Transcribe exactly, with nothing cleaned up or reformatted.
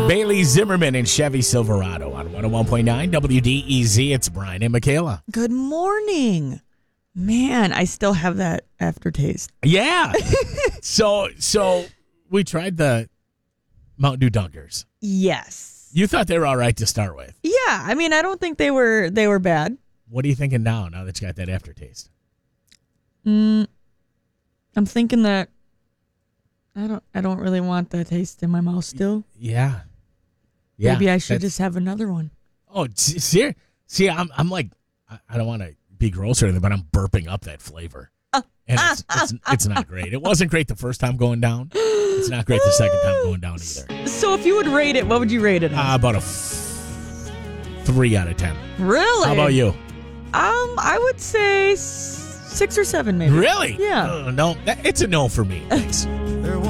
Bailey Zimmerman and Chevy Silverado on one oh one point nine W D E Z. It's Brian and Michaela. Good morning. Man, I still have that aftertaste. Yeah. so so we tried the Mountain Dew Dunkers. Yes. You thought they were all right to start with. Yeah, I mean, I don't think they were they were bad. What are you thinking now, now that you got that aftertaste? Mm, I'm thinking that I don't I don't really want that taste in my mouth still. Yeah. Yeah. Maybe I should just have another one. Oh, see, see I'm I'm like, I, I don't want to be gross or anything, but I'm burping up that flavor. Uh, and it's, it's, it's not great. It wasn't great the first time going down. It's not great the second time going down either. So if you would rate it, what would you rate it as? Uh, about a f- three out of ten. Really? How about you? Um, I would say six or seven maybe. Really? Yeah. Uh, no, that, it's a no for me. Thanks.